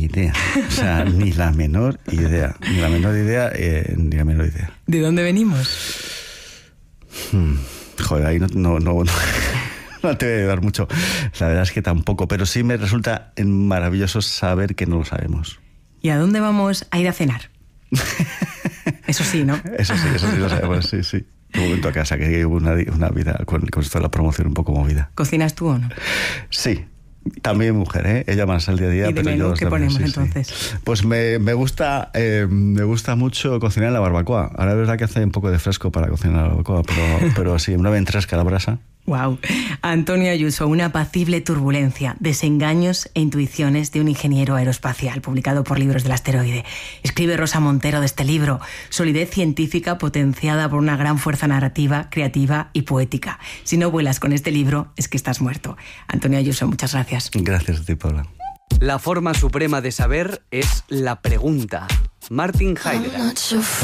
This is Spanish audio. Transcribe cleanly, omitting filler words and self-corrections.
idea. O sea, ni la menor idea. Ni la menor idea. ¿De dónde venimos? Joder, ahí no te voy a ayudar mucho. La verdad es que tampoco, pero sí me resulta maravilloso saber que no lo sabemos. ¿Y a dónde vamos a ir a cenar? Eso sí, ¿no? Eso sí lo sabemos, sí. Un momento a casa, que llevo una vida con esto de la promoción un poco movida. ¿Cocinas tú o no? Sí. También mujer, ¿eh? Ella más al día a día. ¿Y de menú qué ponemos entonces? Sí. Pues me gusta mucho cocinar en la barbacoa. Ahora es verdad que hace un poco de fresco para cocinar en la barbacoa, pero sí, una ventresca a la brasa. Wow. Antonio Ayuso, una apacible turbulencia, desengaños e intuiciones de un ingeniero aeroespacial, publicado por Libros del Asteroide. Escribe Rosa Montero de este libro, solidez científica potenciada por una gran fuerza narrativa, creativa y poética. Si no vuelas con este libro, es que estás muerto. Antonio Ayuso, muchas gracias. Gracias a ti, Paula. La forma suprema de saber es la pregunta. Martin Heidegger.